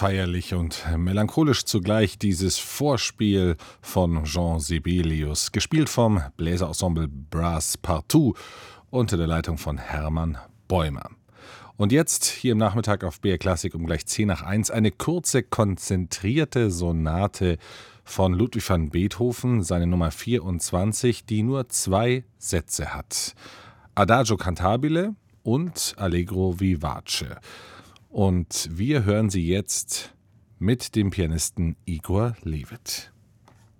feierlich und melancholisch zugleich dieses Vorspiel von Jean Sibelius, gespielt vom Bläserensemble Brass Partout unter der Leitung von Hermann Bäumer. Und jetzt hier im Nachmittag auf BR Klassik um gleich 10 nach 1 eine kurze, konzentrierte Sonate von Ludwig van Beethoven, seine Nummer 24, die nur 2 Sätze hat. Adagio cantabile und Allegro vivace. Und wir hören sie jetzt mit dem Pianisten Igor Levit.